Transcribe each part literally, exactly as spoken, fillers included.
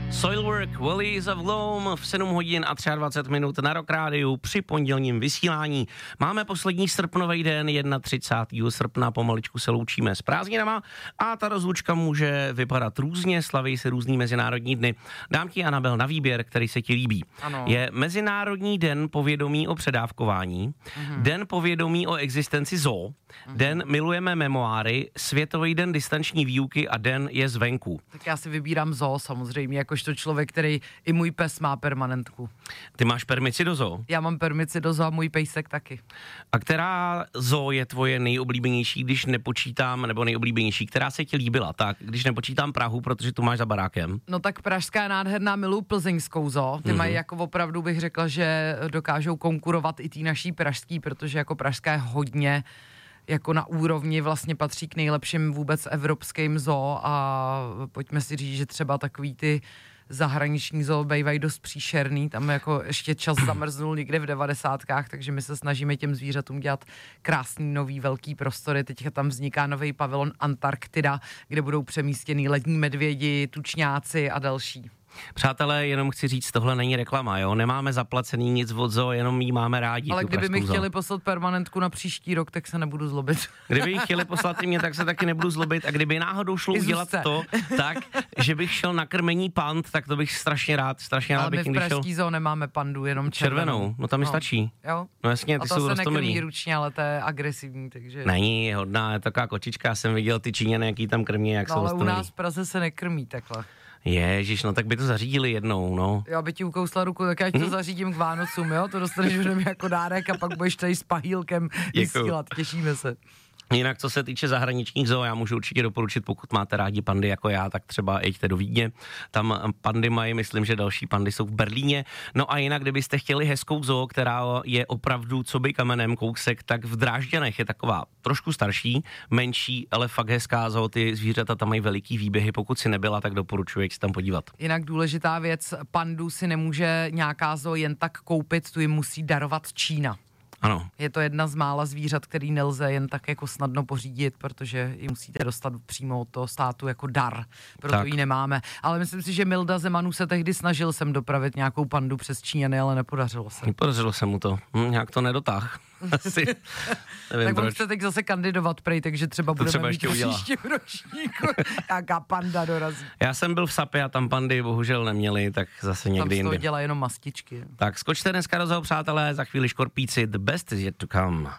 Soilwork, Valleys of Gloom v sedm hodin a dvacet tři minut na Rock Rádiu při pondělním vysílání. Máme poslední srpnový den, třicátého prvního srpna, pomaličku se loučíme s prázdninama a ta rozlučka může vypadat různě, slaví se různý mezinárodní dny. Dám ti, Anabel, na výběr, který se ti líbí. Ano. Je Mezinárodní den povědomí o předávkování, mm-hmm. Den povědomí o existenci zoo, mm-hmm. Den milujeme memoáry, Světový den distanční výuky a Den je zvenku. Tak já si vybírám zoo samozřejmě, jakožto člověk, který i můj pes má permanentku. Ty máš permici do zoo? Já mám permici do zoo a můj pejsek taky. A která zoo je tvoje nejoblíbenější, když nepočítám, nebo nejoblíbenější, která se ti líbila? Tak, když nepočítám Prahu, protože tu máš za barákem. No tak pražská je nádherná, miluji plzeňskou zoo. Ty mm-hmm. mají jako opravdu, bych řekla, že dokážou konkurovat i tý naší pražský, protože jako pražská je hodně jako na úrovni, vlastně patří k nejlepším vůbec evropským zoo a pojďme si říct, že třeba takový ty zahraniční zoo bývají dost příšerný, tam jako ještě čas zamrznul někde v devadesátkách, takže my se snažíme těm zvířatům dělat krásný nový velký prostory. Teďka tam vzniká nový pavilon Antarktida, kde budou přemístěný lední medvědi, tučňáci a další. Přátelé, jenom chci říct, tohle není reklama, jo? Nemáme zaplacený nic od zoo, jenom jí máme rádi. Ale kdyby mi chtěli poslat permanentku na příští rok, tak se nebudu zlobit. Kdyby ji chtěli poslat i mě, tak se taky nebudu zlobit. A kdyby náhodou šlo udělat to, tak, že bych šel na krmení pand, tak to bych strašně rád, strašně rád ale bych my v pražský zoo nemáme pandu, jenom červenou. Červenou, no tam mi no. stačí. Jo? No jasně, ty a to jsou se roztomilý. nekrmí ručně, ale to je agresivní, takže... Není, je hodná, je taková kočička, já jsem viděl ty Číňany, jaký tam krmí, jak no, jsou ale roztomilý. u nás v Praze se nekrmí takhle. Ježiš, no tak by to zařídili jednou, no. Já by ti ukousla ruku, tak já ti to hmm? zařídím k Vánocům, jo? To dostaneš ode mě jako dárek a pak budeš tady s pahýlkem vysílat, těšíme se. Jinak, co se týče zahraničních zoo, já můžu určitě doporučit, pokud máte rádi pandy jako já, tak třeba jeďte do Vídně. Tam pandy mají, myslím, že další pandy jsou v Berlíně. No a jinak, kdybyste chtěli hezkou zoo, která je opravdu co by kamenem kousek, tak v Drážďanech je taková trošku starší, menší, ale fakt hezká zoo. Ty zvířata tam mají veliký výběhy. Pokud si nebyla, tak doporučuji se tam podívat. Jinak důležitá věc, pandu si nemůže nějaká zoo jen tak koupit, tu jim musí darovat Čína. Ano. Je to jedna z mála zvířat, který nelze jen tak jako snadno pořídit, protože ji musíte dostat přímo od toho státu jako dar, proto ji nemáme. Ale myslím si, že Milda Zemanů se tehdy snažil sem dopravit nějakou pandu přes Číňany, ale nepodařilo se. Nepodařilo se mu to, hm, nějak to nedotáh. Asi. Nevím, tak on chce teď zase kandidovat prej, takže třeba to budeme třeba mít příštím ročníku jaká panda dorazí. Já jsem byl v Sapě a tam pandy bohužel neměli, tak zase někdy jindy. Tam z toho dělá jenom mastičky. Tak skočte dneska do zoo, přátelé, za chvíli škorpíci, the best is yet to come.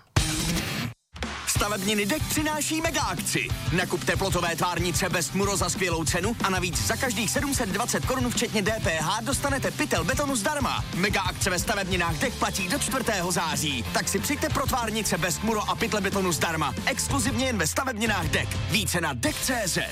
Stavebniny Dek přináší mega akci. Nakupte plotové tvárnice Best Muro za skvělou cenu a navíc za každých sedm set dvacet korun včetně D P H dostanete pytel betonu zdarma. Mega akce ve stavebninách Dek platí do čtvrtého září. Tak si přijďte pro tvárnice Best Muro a pytle betonu zdarma. Exkluzivně jen ve stavebninách Dek. Více na dek tečka cé zet.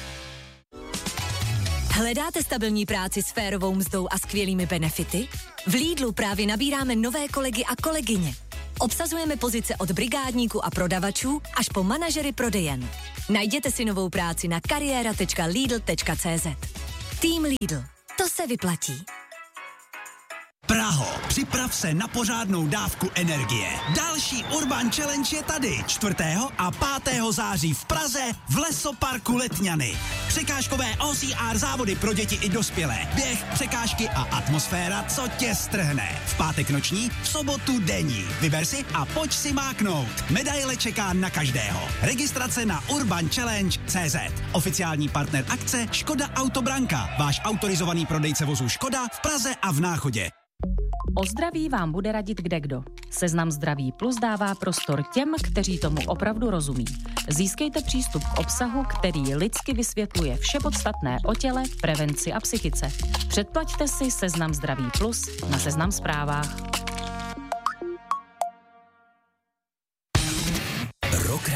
Hledáte stabilní práci s férovou mzdou a skvělými benefity? V Lidlu právě nabíráme nové kolegy a kolegyně. Obsazujeme pozice od brigádníků a prodavačů až po manažery prodejen. Najděte si novou práci na kariéra tečka lidl tečka cé zet. Tým Lidl. To se vyplatí. Praho, připrav se na pořádnou dávku energie. Další Urban Challenge je tady. čtvrtého a pátého září v Praze v Lesoparku Letňany. Překážkové O C R závody pro děti i dospělé. Běh, překážky a atmosféra, co tě strhne. V pátek noční, v sobotu denní. Vyber si a pojď si máknout. Medaile čeká na každého. Registrace na urban challenge tečka cé zet. Oficiální partner akce Škoda Autobranka. Váš autorizovaný prodejce vozů Škoda v Praze a v Náchodě. O zdraví vám bude radit kdekdo. Seznam Zdraví Plus dává prostor těm, kteří tomu opravdu rozumí. Získejte přístup k obsahu, který lidsky vysvětluje vše podstatné o těle, prevenci a psychice. Předplaťte si Seznam Zdraví Plus na Seznam Zprávách.